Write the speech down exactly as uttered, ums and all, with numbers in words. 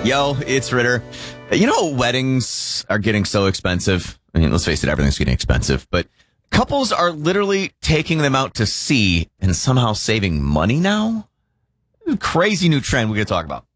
Yo, it's Ritter. You know, weddings are getting so expensive. I mean, let's face it, everything's getting expensive. But couples are literally taking them out to sea and somehow saving money now. Crazy new trend we're going to talk about.